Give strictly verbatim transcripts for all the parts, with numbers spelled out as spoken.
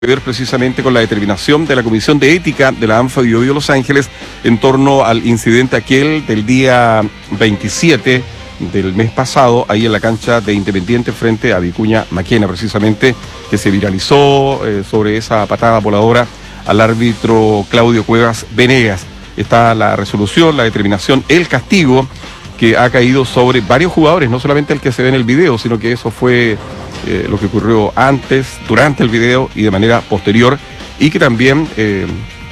ver precisamente con la determinación de la Comisión de Ética de la ANFA Biobío Los Ángeles en torno al incidente aquel del día veintisiete del mes pasado, ahí en la cancha de Independiente frente a Vicuña Maquena, precisamente, que se viralizó eh, sobre esa patada voladora al árbitro Claudio Cuevas Venegas. Está la resolución, la determinación, el castigo que ha caído sobre varios jugadores, no solamente el que se ve en el video, sino que eso fue eh, lo que ocurrió antes, durante el video y de manera posterior, y que también eh,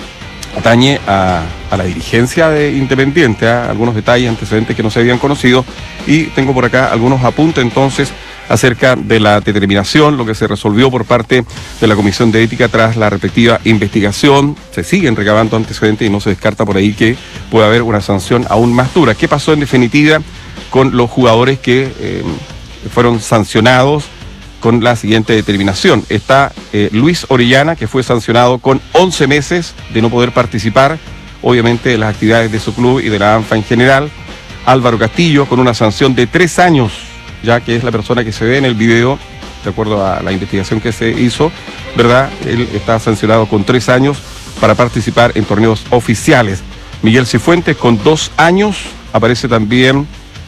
atañe a, a la dirigencia de Independiente, a algunos detalles, antecedentes que no se habían conocido, y tengo por acá algunos apuntes entonces acerca de la determinación, lo que se resolvió por parte de la Comisión de Ética tras la respectiva investigación. Se siguen recabando antecedentes y no se descarta por ahí que pueda haber una sanción aún más dura. ¿Qué pasó en definitiva con los jugadores que eh, fueron sancionados con la siguiente determinación? Está eh, Luis Orellana, que fue sancionado con once meses de no poder participar, obviamente, de las actividades de su club y de la ANFA en general. Álvaro Castillo, con una sanción de tres años, ya que es la persona que se ve en el video, de acuerdo a la investigación que se hizo, ¿verdad? Él está sancionado con tres años para participar en torneos oficiales. Miguel Cifuentes, con dos años. Aparece también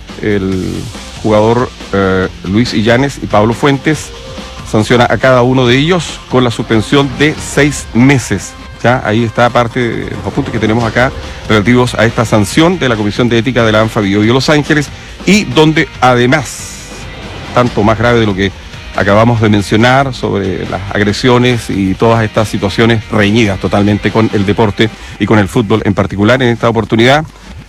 el jugador eh, Luis Illanes y Pablo Fuentes. Sanciona a cada uno de ellos con la suspensión de seis meses. Ya, ahí está parte de los apuntes que tenemos acá relativos a esta sanción de la Comisión de Ética de la ANFA Biobío Los Ángeles, y donde además, tanto más grave de lo que acabamos de mencionar sobre las agresiones y todas estas situaciones reñidas totalmente con el deporte y con el fútbol en particular, en esta oportunidad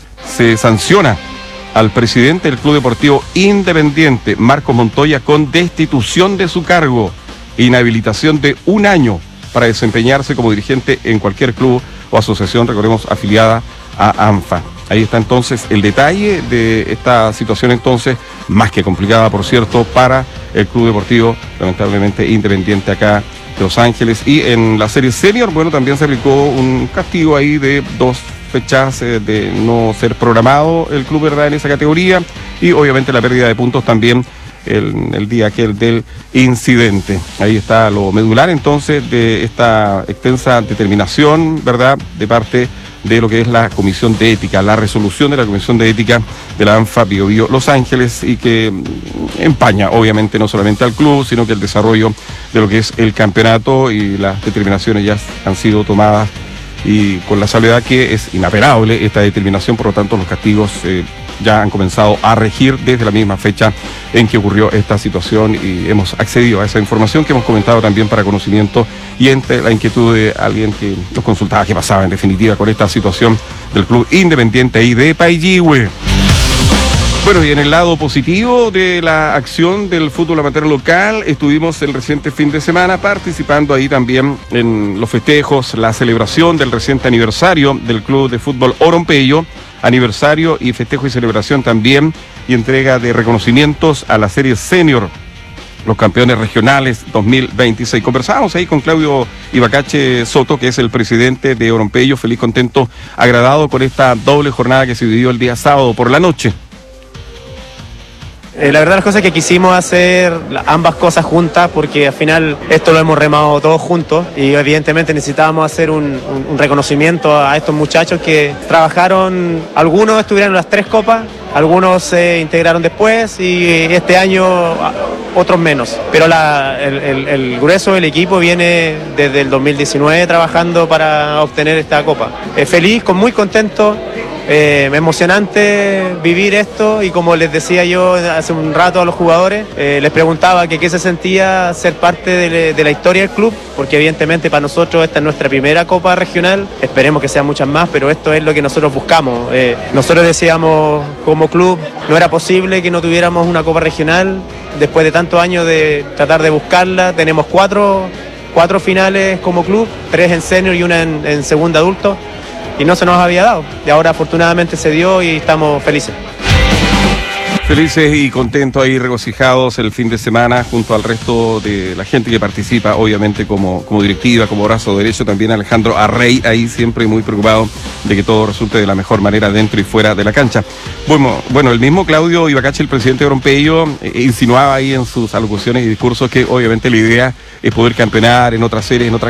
se sanciona al presidente del Club Deportivo Independiente, Marcos Montoya, con destitución de su cargo, inhabilitación de un año para desempeñarse como dirigente en cualquier club o asociación, recordemos, afiliada a ANFA. Ahí está entonces el detalle de esta situación, entonces, más que complicada, por cierto, para el Club Deportivo, lamentablemente, Independiente acá de Los Ángeles. Y en la serie senior, bueno, también se aplicó un castigo ahí de dos fechas eh, de no ser programado el club, ¿verdad?, en esa categoría, y obviamente la pérdida de puntos también el, el día aquel del incidente. Ahí está lo medular, entonces, de esta extensa determinación, ¿verdad?, de parte de lo que es la Comisión de Ética, la resolución de la Comisión de Ética de la ANFA Biobío Los Ángeles, y que empaña obviamente no solamente al club, sino que el desarrollo de lo que es el campeonato, y las determinaciones ya han sido tomadas, y con la salvedad que es inapelable esta determinación. Por lo tanto, los castigos eh, ya han comenzado a regir desde la misma fecha en que ocurrió esta situación, y hemos accedido a esa información que hemos comentado también para conocimiento y entre la inquietud de alguien que nos consultaba qué pasaba en definitiva con esta situación del Club Independiente ahí de Paillihue. Bueno, y en el lado positivo de la acción del fútbol amateur local, estuvimos el reciente fin de semana participando ahí también en los festejos, la celebración del reciente aniversario del Club de Fútbol Orompeyo, aniversario y festejo y celebración también, y entrega de reconocimientos a la serie senior, los campeones regionales dos mil veintiséis. Conversábamos ahí con Claudio Ibacache Soto, que es el presidente de Orompeyo, feliz, contento, agradado con esta doble jornada que se vivió el día sábado por la noche. Eh, la verdad, las cosas es que quisimos hacer ambas cosas juntas, porque al final esto lo hemos remado todos juntos, y evidentemente necesitábamos hacer un, un, un reconocimiento a estos muchachos que trabajaron. Algunos estuvieron en las tres copas, algunos se integraron después, y este año otros menos, pero la, el, el, el grueso del equipo viene desde el dos mil diecinueve trabajando para obtener esta copa. Eh, feliz, con muy contento. Eh, emocionante vivir esto, y como les decía yo hace un rato a los jugadores, eh, les preguntaba que qué se sentía ser parte de, de la historia del club, porque evidentemente para nosotros esta es nuestra primera copa regional, esperemos que sean muchas más, pero esto es lo que nosotros buscamos. Eh, nosotros decíamos como club, no era posible que no tuviéramos una copa regional, después de tantos años de tratar de buscarla. Tenemos cuatro, cuatro finales como club, tres en senior y una en, en segunda adulto, y no se nos había dado, y ahora afortunadamente se dio y estamos felices. Felices y contentos ahí, regocijados el fin de semana junto al resto de la gente que participa, obviamente como, como directiva, como brazo derecho, también Alejandro Arrey ahí siempre muy preocupado de que todo resulte de la mejor manera dentro y fuera de la cancha. Bueno, bueno el mismo Claudio Ibacache, el presidente de Oronpello, eh, insinuaba ahí en sus alocuciones y discursos que obviamente la idea es poder campeonar en otras series, en otras